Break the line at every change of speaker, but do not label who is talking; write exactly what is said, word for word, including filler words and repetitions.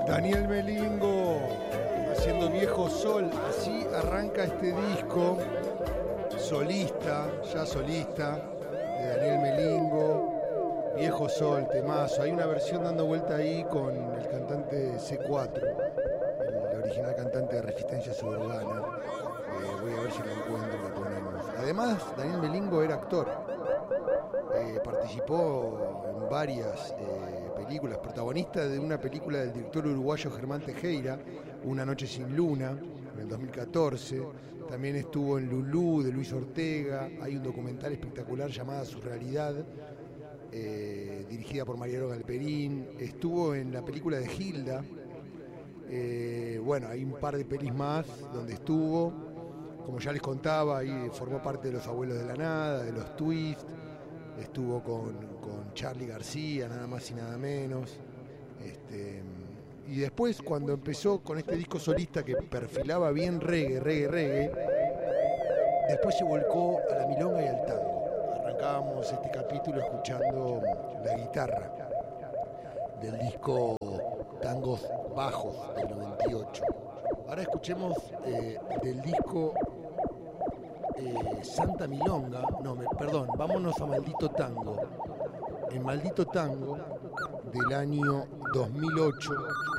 Daniel Melingo haciendo Viejo Sol, así arranca este disco solista, ya solista, de Daniel Melingo, Viejo Sol, temazo. Hay una versión dando vuelta ahí con el cantante C cuatro, el original cantante de Resistencia Suburbana. Eh, voy a ver si lo encuentro y lo ponemos. Además, Daniel Melingo era actor, eh, participó en varias eh, películas, protagonista de una película del director uruguayo Germán Tejera, Una noche sin luna, en el dos mil catorce. También estuvo en Lulú, de Luis Ortega. Hay un documental espectacular llamado Surrealidad, eh, dirigida por Mariano Galperín. Estuvo en la película de Gilda. Eh, bueno, hay un par de pelis más donde estuvo. Como ya les contaba, ahí formó parte de Los Abuelos de la Nada, de Los Twist. Estuvo con, con Charly García, nada más y nada menos. Este, y después, cuando empezó con este disco solista que perfilaba bien reggae, reggae, reggae, después se volcó a la milonga y al tango. Arrancábamos este capítulo escuchando la guitarra del disco Tangos Bajos del noventa y ocho. Ahora escuchemos eh, del disco eh, Santa Milonga, no, me, perdón, vámonos a Maldito Tango. En Maldito Tango del año dos mil ocho